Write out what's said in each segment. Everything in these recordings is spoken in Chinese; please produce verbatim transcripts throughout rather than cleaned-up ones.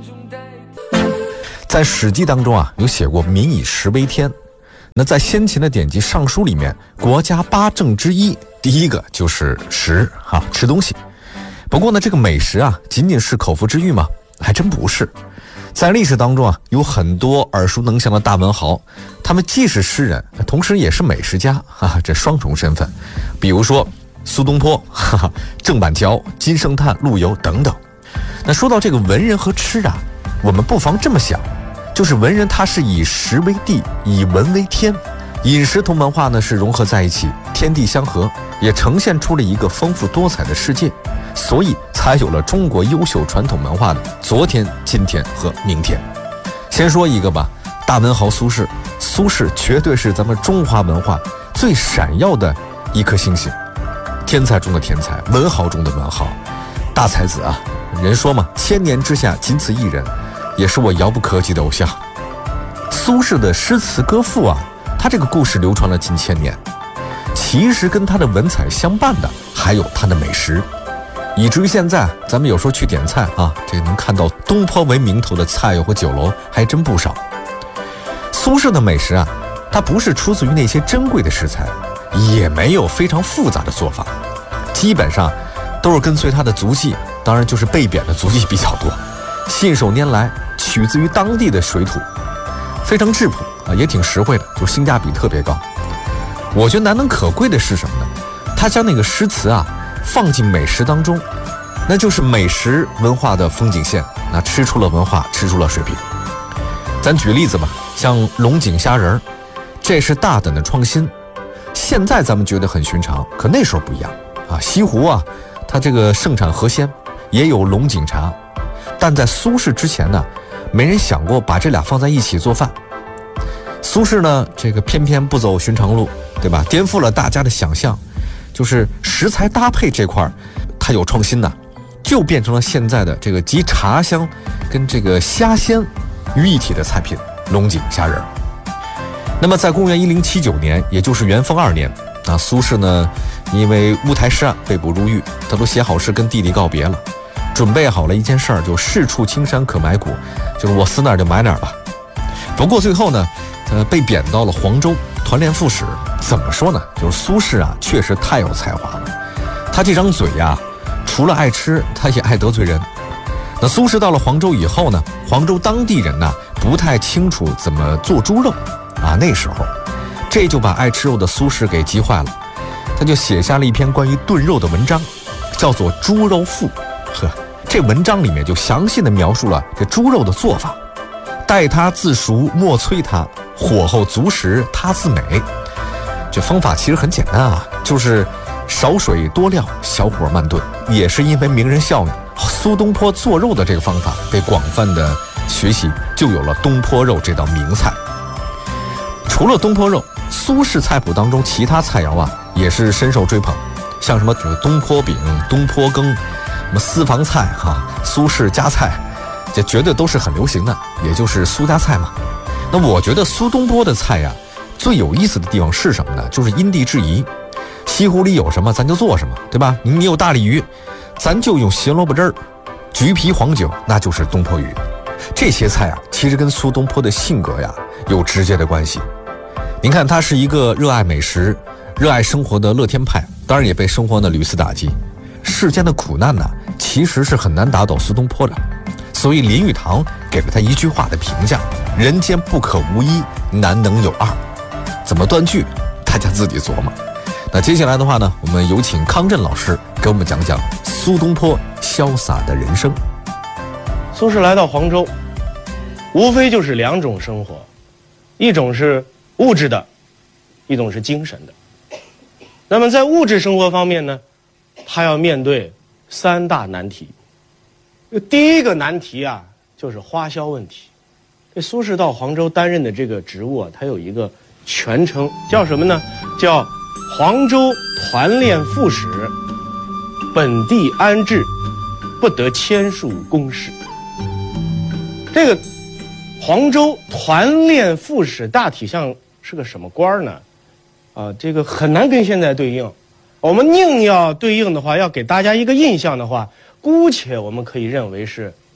在《史记》当中啊，有写过民以食为天。那在先秦的典籍《尚书》里面，国家八政之一，第一个就是食哈、啊，吃东西。不过呢，这个美食啊，仅仅是口腹之欲吗？还真不是。在历史当中啊，有很多耳熟能详的大文豪，他们既是诗人，同时也是美食家啊，这双重身份。比如说苏东坡、哈哈、郑板桥、金圣叹、陆游等等。那说到这个文人和吃啊，我们不妨这么想，就是文人他是以食为地，以文为天，饮食同文化呢是融合在一起，天地相合，也呈现出了一个丰富多彩的世界，所以才有了中国优秀传统文化的昨天、今天和明天。先说一个吧，大文豪苏轼，苏轼绝对是咱们中华文化最闪耀的一颗星星，天才中的天才，文豪中的文豪，大才子啊！人说嘛，千年之下仅此一人，也是我遥不可及的偶像。苏轼的诗词歌赋啊，他这个故事流传了近千年，其实跟他的文采相伴的还有他的美食，以至于现在咱们有时候去点菜啊，这能看到东坡为名头的菜肴和酒楼还真不少。苏轼的美食啊，它不是出自于那些珍贵的食材，也没有非常复杂的做法，基本上都是跟随他的足迹，当然就是被贬的足迹比较多，信手拈来，取自于当地的水土，非常质朴啊，也挺实惠的，就性价比特别高。我觉得难能可贵的是什么呢？他将那个诗词啊放进美食当中，那就是美食文化的风景线，那吃出了文化，吃出了水平。咱举例子吧，像龙井虾仁儿，这是大胆的创新。现在咱们觉得很寻常，可那时候不一样啊。西湖啊，它这个盛产河鲜，也有龙井茶，但在苏轼之前呢，没人想过把这俩放在一起做饭。苏轼呢，这个偏偏不走寻常路，对吧？颠覆了大家的想象，就是食材搭配这块它有创新的，就变成了现在的这个集茶香跟这个虾鲜于一体的菜品龙井虾仁。那么在公元一零七九年，也就是元丰二年啊，苏轼呢因为乌台诗案被捕入狱，他都写好诗跟弟弟告别了，准备好了一件事儿，就是处青山可埋骨，就是我死哪儿就埋哪儿吧。不过最后呢，呃，被贬到了黄州团练副使。怎么说呢？就是苏轼啊，确实太有才华了。他这张嘴呀，除了爱吃，他也爱得罪人。那苏轼到了黄州以后呢，黄州当地人呢不太清楚怎么做猪肉啊，那时候，这就把爱吃肉的苏轼给急坏了。他就写下了一篇关于炖肉的文章，叫做《猪肉赋》。呵，这文章里面就详细的描述了这猪肉的做法。待它自熟，莫催它，火候足时，它自美。这方法其实很简单啊，就是少水多料，小火慢炖。也是因为名人效应，苏东坡做肉的这个方法被广泛的学习，就有了东坡肉这道名菜。除了东坡肉，苏轼菜谱当中其他菜肴啊也是深受追捧，像什么这个东坡饼、东坡羹、什么私房菜哈、啊、苏轼家菜，这绝对都是很流行的，也就是苏家菜嘛。那我觉得苏东坡的菜呀、啊，最有意思的地方是什么呢？就是因地制宜，西湖里有什么咱就做什么，对吧？你有大鲤鱼，咱就用咸萝卜汁儿，橘皮黄酒，那就是东坡鱼。这些菜啊，其实跟苏东坡的性格呀有直接的关系。您看，他是一个热爱美食、热爱生活的乐天派，当然也被生活呢屡次打击。世间的苦难呢，其实是很难打倒苏东坡的。所以林语堂给了他一句话的评价：人间不可无一，难能有二。怎么断句，大家自己琢磨。那接下来的话呢，我们有请康震老师给我们讲讲苏东坡潇洒的人生。 苏轼来到黄州，无非就是两种生活，一种是物质的，一种是精神的。那么在物质生活方面呢，他要面对三大难题。第一个难题啊，就是花销问题。这苏轼到黄州担任的这个职务啊，他有一个全称，叫什么呢？叫黄州团练副使，本地安置，不得签署公事。这个黄州团练副使大体上是个什么官呢？啊，这个很难跟现在对应。我们硬要对应的话，要给大家一个印象的话，姑且我们可以认为是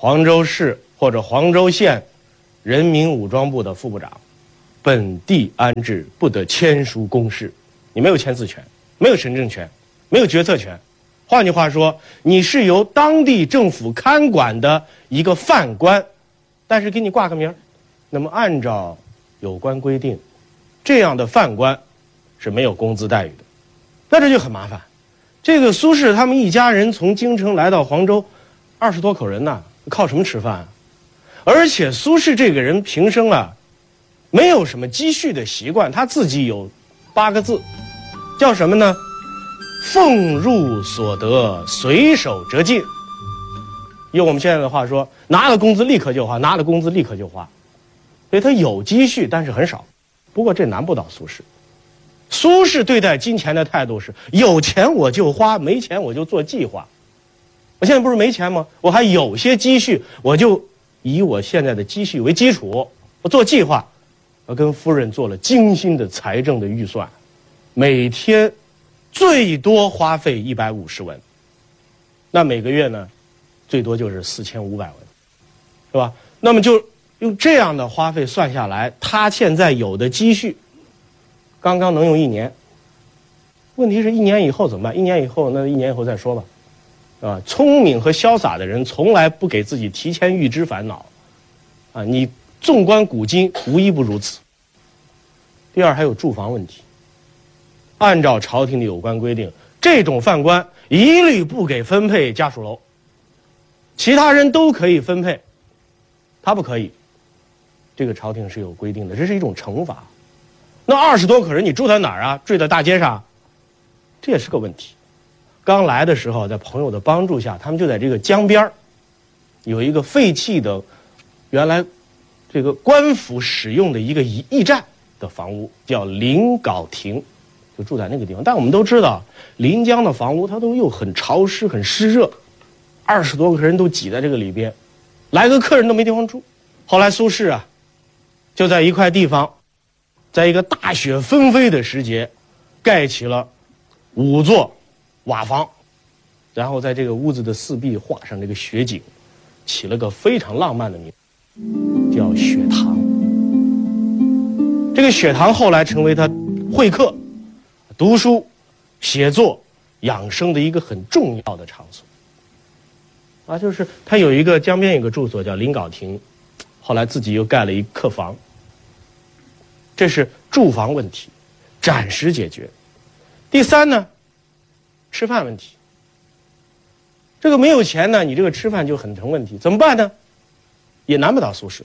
黄州市或者黄州县人民武装部的副部长，本地安置不得签署公示，你没有签字权，没有行政权，没有决策权。换句话说，你是由当地政府看管的一个犯官，但是给你挂个名儿。那么按照有关规定，这样的犯官是没有工资待遇的。那这就很麻烦。这个苏轼他们一家人从京城来到黄州，二十多口人呐，靠什么吃饭啊？而且苏轼这个人平生啊，没有什么积蓄的习惯，他自己有八个字，叫什么呢？俸入所得，随手折尽。用我们现在的话说，拿了工资立刻就花，拿了工资立刻就花。所以他有积蓄，但是很少。不过这难不倒苏轼。苏轼对待金钱的态度是：有钱我就花，没钱我就做计划。我现在不是没钱吗？我还有些积蓄，我就以我现在的积蓄为基础，我做计划。我跟夫人做了精心的财政的预算，每天最多花费一百五十文，那每个月呢，最多就是四千五百文，是吧？那么就用这样的花费算下来，他现在有的积蓄，刚刚能用一年。问题是一年以后怎么办？一年以后，那一年以后再说吧，啊，聪明和潇洒的人从来不给自己提前预知烦恼，啊，你纵观古今，无一不如此。第二，还有住房问题。按照朝廷的有关规定，这种犯官一律不给分配家属楼，其他人都可以分配，他不可以。这个朝廷是有规定的，这是一种惩罚。那二十多口人，你住在哪儿啊？睡在大街上，这也是个问题。刚来的时候，在朋友的帮助下，他们就在这个江边有一个废弃的，原来这个官府使用的一个驿驿站的房屋，叫临镐亭，就住在那个地方。但我们都知道，临江的房屋它都又很潮湿、很湿热，二十多个人都挤在这个里边，来个客人都没地方住。后来苏轼啊，就在一块地方，在一个大雪纷飞的时节，盖起了五座瓦房，然后在这个屋子的四壁画上这个雪景，起了个非常浪漫的名字，叫雪堂。这个雪堂后来成为他会客、读书、写作、养生的一个很重要的场所。啊，就是他有一个江边有个住所叫临镐亭，后来自己又盖了一客房。这是住房问题，暂时解决。第三呢，吃饭问题。这个没有钱呢，你这个吃饭就很成问题，怎么办呢？也难不倒苏轼。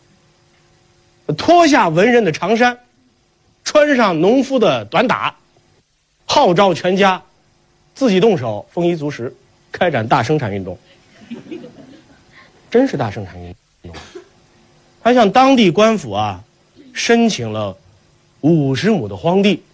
脱下文人的长衫，穿上农夫的短打，号召全家自己动手，丰衣足食，开展大生产运动。真是大生产运动。他向当地官府啊申请了五十亩的荒地，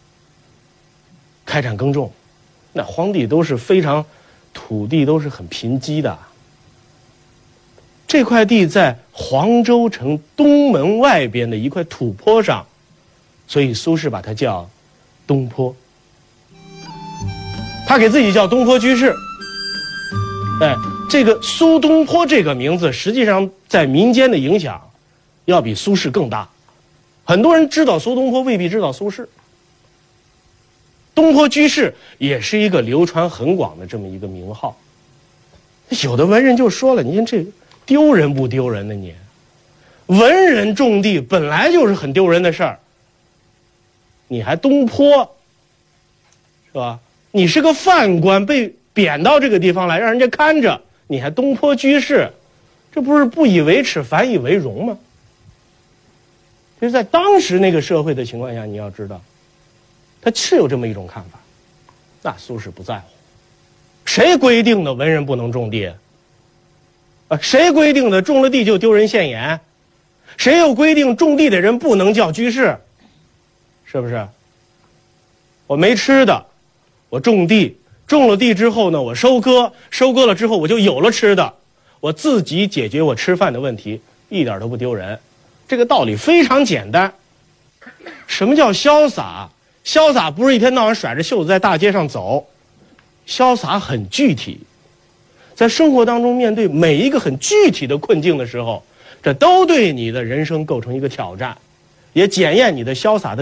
开展耕种。那荒地都是非常土地都是很贫瘠的。这块地在黄州城东门外边的一块土坡上，所以苏轼把它叫东坡。他给自己叫东坡居士。哎，这个苏东坡这个名字，实际上在民间的影响要比苏轼更大。很多人知道苏东坡，未必知道苏轼。东坡居士也是一个流传很广的这么一个名号。有的文人就说了，你看这丢人不丢人呢？你文人种地本来就是很丢人的事儿，你还东坡，是吧？你是个犯官，被贬到这个地方来，让人家看着，你还东坡居士，这不是不以为耻反以为荣吗？就是在当时那个社会的情况下，你要知道，他是有这么一种看法。那苏轼不在乎，谁规定的文人不能种地？啊，谁规定的种了地就丢人现眼？谁又规定种地的人不能叫居士？是不是？我没吃的，我种地，种了地之后呢，我收割，收割了之后我就有了吃的，我自己解决我吃饭的问题，一点都不丢人。这个道理非常简单。什么叫潇洒？潇洒不是一天到晚甩着袖子在大街上走，潇洒很具体。 在生活当中面对每一个很具体的困境的时候，这都对你的人生构成一个挑战，也检验你的潇洒的